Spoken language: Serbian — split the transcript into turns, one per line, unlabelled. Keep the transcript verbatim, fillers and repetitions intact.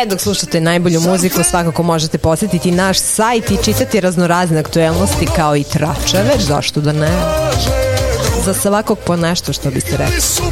E, dok slušate najbolju muziku, svakako možete posetiti naš sajt i čitati raznorazne aktuelnosti kao i tračeve, zašto da ne? Za svakog po nešto, što biste rekli.